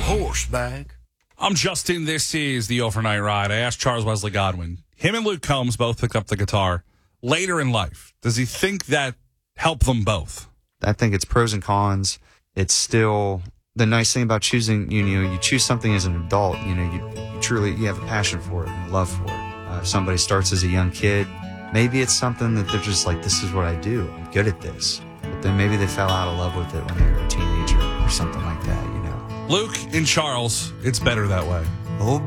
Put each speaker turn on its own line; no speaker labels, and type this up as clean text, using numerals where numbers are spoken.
horseback.
I'm Justin. This is the Overnight Ride. I asked Charles Wesley Godwin. Him and Luke Combs both picked up the guitar later in life. Does he think that helped them both?
I think it's pros and cons. It's still the nice thing about choosing, you choose something as an adult, you truly, you have a passion for it and a love for it. If somebody starts as a young kid, maybe it's something that they're just like, this is what I do. I'm good at this. But then maybe they fell out of love with it when they were a teenager or something like that,
Luke and Charles, it's better that way.
Oh,